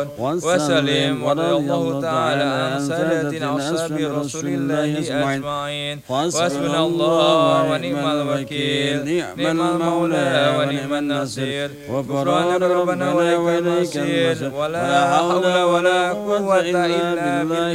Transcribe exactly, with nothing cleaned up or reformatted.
وسلم. ورضي الله تعالى عن سادتنا أصحاب رسول الله أجمعين. وحسبنا الله ونعم الوكيل، نعم المولى ونعم النصير. غفرانك ربنا وإليك المصير، ولا حول ولا قوة إلا بالله.